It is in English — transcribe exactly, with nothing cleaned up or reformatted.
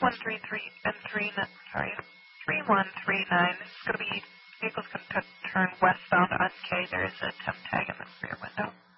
one three three and three, sorry, three one three nine. It's going to be, vehicle's going to turn westbound on K. There is a temp tag in the rear window.